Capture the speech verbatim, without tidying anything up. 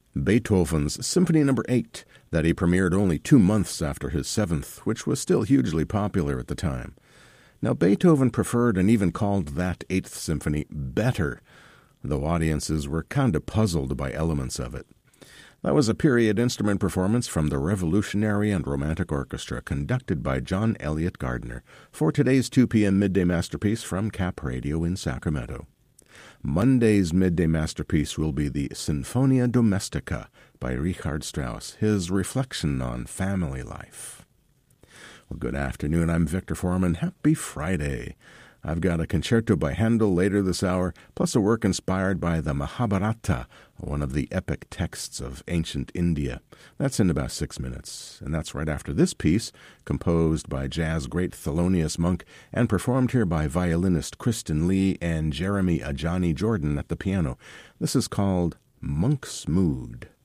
Beethoven's Symphony Number eight, that he premiered only two months after his seventh, which was still hugely popular at the time. Now, Beethoven preferred and even called that Eighth Symphony better, though audiences were kind of puzzled by elements of it. That was a period instrument performance from the Revolutionary and Romantic Orchestra, conducted by John Elliott Gardner, for today's two p.m. Midday Masterpiece from Cap Radio in Sacramento. Monday's Midday Masterpiece will be the Sinfonia Domestica by Richard Strauss, his reflection on family life. Well, good afternoon. I'm Victor Foreman. Happy Friday. I've got a concerto by Handel later this hour, plus a work inspired by the Mahabharata, one of the epic texts of ancient India. That's in about six minutes, and that's right after this piece, composed by jazz great Thelonious Monk and performed here by violinist Kristen Lee and Jeremy Ajani Jordan at the piano. This is called Monk's Mood.